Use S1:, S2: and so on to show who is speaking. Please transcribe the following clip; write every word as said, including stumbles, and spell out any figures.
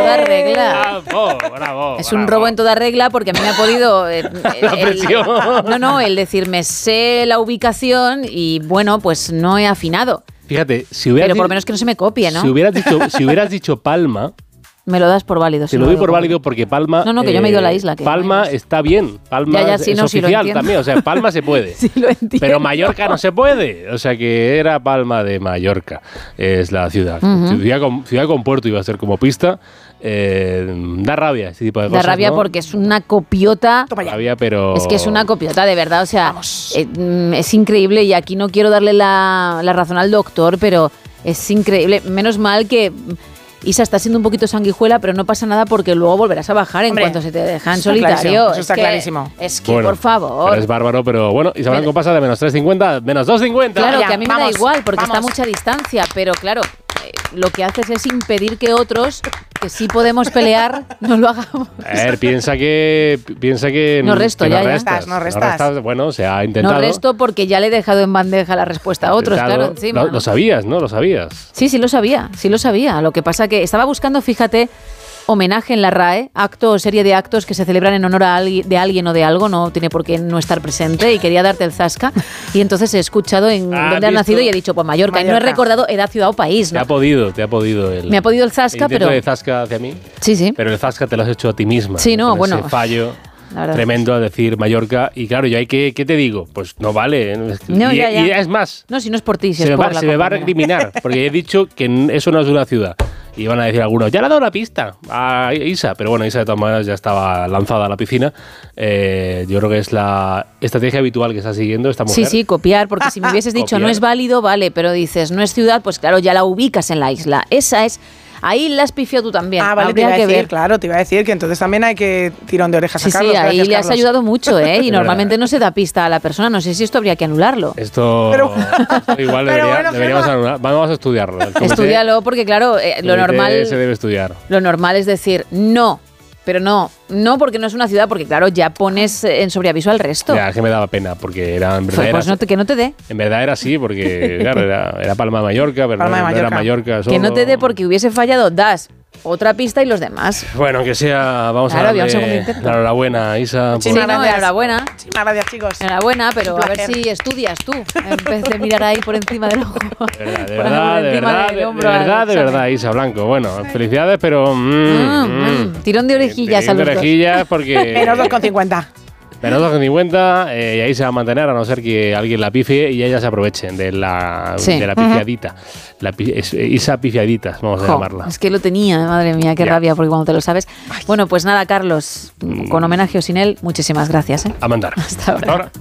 S1: toda regla.
S2: Bravo, bravo.
S1: Es
S2: bravo.
S1: un robo en toda regla porque a mí me ha podido... Eh,
S2: La
S1: el,
S2: presión.
S1: no, no, el decirme sé la ubicación y bueno, pues no he afinado.
S2: Fíjate, si hubieras
S1: Pero por lo
S2: di-
S1: menos que no se me copie, ¿no?
S2: Si hubieras dicho, si hubieras dicho Palma,
S1: Me lo das por válido.
S2: te
S1: si
S2: lo
S1: no
S2: doy por
S1: como.
S2: válido porque Palma.
S1: No, no, que yo me he ido a la isla, que
S2: Palma
S1: no hay más.
S2: está bien. Palma
S1: Ya, ya,
S2: es,
S1: sí,
S2: es
S1: no, sí, lo
S2: oficial
S1: entiendo.
S2: también. O sea, Palma se puede.
S1: Sí, lo entiendo.
S2: Pero Mallorca no se puede. O sea, que era Palma de Mallorca. Es la ciudad.
S1: Ujú.
S2: ciudad, con, ciudad con puerto iba a ser como pista. Eh, da rabia ese tipo de
S1: Da
S2: cosas.
S1: rabia
S2: ¿no?
S1: porque es una copiota.
S3: Toma ya.
S2: Rabia, pero.
S1: Es que es una copiota, de verdad. O sea, eh, mm, es increíble y aquí no quiero darle la, la razón al doctor, pero es increíble. Menos mal que Isa está siendo un poquito sanguijuela, pero no pasa nada porque luego volverás a bajar en
S3: Hombre,
S1: cuanto se te deja en
S3: eso está
S1: solitario.
S3: clarísimo, eso
S1: Es
S3: está
S1: que-
S3: clarísimo.
S1: Es que,
S2: Bueno,
S1: por favor.
S2: pero es bárbaro, pero bueno. Isa Blanco pasa de menos tres cincuenta, menos dos cincuenta.
S1: Claro,
S3: Ya,
S1: que a mí me
S3: vamos,
S1: da igual porque está a
S3: vamos.
S1: mucha distancia, pero claro, eh, lo que haces es impedir que otros, que sí podemos pelear, no lo hagamos.
S2: A ver, piensa que. Piensa que.
S1: No resto,
S2: que
S1: ya, ya.
S2: restas,
S3: No restas.
S2: Bueno, se ha intentado.
S1: No resto porque ya le he dejado en bandeja la respuesta a otros,
S2: Intentado.
S1: claro, encima.
S2: Lo,
S1: ¿no?
S2: lo sabías, ¿no? Lo sabías.
S1: Sí, sí lo sabía, sí lo sabía. Lo que pasa que estaba buscando, fíjate, homenaje en la R A E, acto o serie de actos que se celebran en honor a alguien, de alguien o de algo, no tiene por qué no estar presente, y quería darte el zasca. Y entonces he escuchado en
S2: Ah,
S1: dónde has
S2: visto.
S1: nacido y he dicho, pues Mallorca. Y no he
S3: Mallorca.
S1: recordado edad, ciudad o país,
S2: Te
S1: ¿no?
S2: ha podido, te ha podido el.
S1: Me ha podido el zasca,
S2: intento
S1: pero...
S2: de zasca hacia mí.
S1: Sí, sí.
S2: Pero el zasca te lo has hecho a ti misma.
S1: Sí, no,
S2: con
S1: bueno,
S2: ese fallo
S1: la verdad.
S2: tremendo a decir Mallorca. Y claro, yo hay que, ¿qué te digo? Pues no vale.
S1: No,
S2: y,
S1: ya, ya.
S2: y es más,
S1: No, si no es por ti, si
S2: se,
S1: es
S2: me
S1: por
S2: va,
S1: la
S2: se me va a
S1: compañera.
S2: recriminar. Porque he dicho que n- eso no es una ciudad. Y van a decir algunos, ya le ha dado la pista a Isa. Pero bueno, Isa de todas maneras ya estaba lanzada a la piscina. Eh, yo creo que es la estrategia habitual que está siguiendo esta mujer.
S1: Sí, sí, copiar, porque si me hubieses dicho
S2: Copiar.
S1: no es válido, vale, pero dices no es ciudad, pues claro, ya la ubicas en la isla. Esa es... Ahí la has pifiado tú también.
S3: Ah, vale, te
S1: Habría
S3: iba a
S1: que
S3: decir,
S1: ver.
S3: claro, te iba a decir que entonces también hay que tirón de orejas
S1: Sí,
S3: a Carlos.
S1: sí, ahí
S3: Gracias,
S1: le has
S3: Carlos.
S1: ayudado mucho, ¿eh? Y
S2: Es
S1: normalmente
S2: verdad.
S1: no se da pista a la persona. No sé si esto habría que anularlo.
S2: Esto,
S3: Pero-
S2: esto igual
S3: pero
S2: debería-
S3: bueno,
S2: deberíamos
S3: Gemma.
S2: anular. Vamos a estudiarlo. El comité-
S1: Estúdialo, porque claro, eh,
S2: el
S1: lo
S2: comité
S1: normal,
S2: se debe estudiar.
S1: lo normal es decir no, pero no, no porque no es una ciudad, porque claro, ya pones eh, en sobreaviso al resto.
S2: Ya, es que me daba pena, porque era en verdad,
S1: Pues,
S2: era,
S1: pues no te, que no te dé.
S2: en verdad era así, porque claro, era, era Palma de Mallorca, pero
S3: Palma de
S2: no, no era
S3: Mallorca.
S2: Mallorca.
S1: Que no
S2: solo.
S1: te dé porque hubiese fallado, das otra pista y los demás.
S2: Bueno, que sea, vamos
S1: Claro,
S2: a
S1: había un segundo
S2: darle
S1: intento.
S2: la enhorabuena, Isa.
S1: Sí,
S2: por-
S1: no,
S3: gracias.
S1: enhorabuena.
S3: Muchísimas gracias, chicos.
S1: Enhorabuena, pero
S3: Un
S1: a ver
S3: placer.
S1: si estudias tú, en vez de mirar ahí por encima del ojo.
S2: De verdad, de
S1: Por
S2: verdad, de
S1: encima
S2: verdad,
S1: del
S2: de, de
S1: hombro al
S2: verdad, de
S1: examen.
S2: verdad, Isa Blanco. Bueno, felicidades, pero... mm,
S1: Mm,
S2: mm.
S1: mm. Tirón de orejillas
S2: Tirón
S1: a
S2: de
S1: los dos.
S2: orejillas porque...
S3: Menos dos con cincuenta.
S2: Menos dos con cincuenta, eh, y ahí se va a mantener, a no ser que alguien la pifie y ellas se aprovechen de la,
S1: Sí.
S2: de la pifiadita. La pi- es- Isa pifiaditas, vamos a
S1: Jo,
S2: llamarla.
S1: es que lo tenía, madre mía, qué
S2: Ya.
S1: rabia, porque cuando te lo sabes. Bueno, pues nada, Carlos, con homenaje o sin él, muchísimas gracias. ¿eh?
S2: A mandar.
S1: Hasta ahora.
S2: Hasta ahora.